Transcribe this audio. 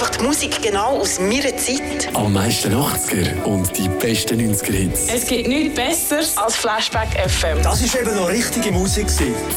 macht Musik genau aus meiner Zeit. Am meisten 80er und die besten 90er-Hits. Es gibt nichts Besseres als Flashback FM. Das war eben noch richtige Musik.